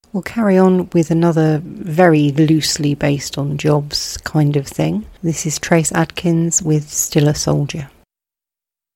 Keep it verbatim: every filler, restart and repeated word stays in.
We'll carry on with another very loosely based on jobs kind of thing. This is Trace Adkins with Still a Soldier.